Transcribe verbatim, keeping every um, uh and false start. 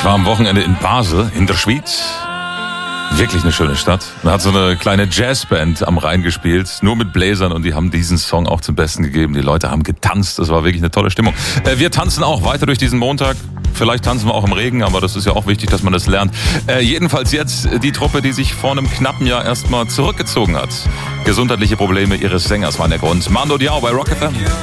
Ich war am Wochenende in Basel, in der Schweiz. Wirklich eine schöne Stadt. Da hat so eine kleine Jazzband am Rhein gespielt, nur mit Bläsern, und die haben diesen Song auch zum Besten gegeben. Die Leute haben getanzt, das war wirklich eine tolle Stimmung. Äh, wir tanzen auch weiter durch diesen Montag. Vielleicht tanzen wir auch im Regen, aber das ist ja auch wichtig, dass man das lernt. Äh, jedenfalls jetzt die Truppe, die sich vor einem knappen Jahr erstmal zurückgezogen hat. Gesundheitliche Probleme ihres Sängers waren der Grund. Mando Diao bei Rock F M.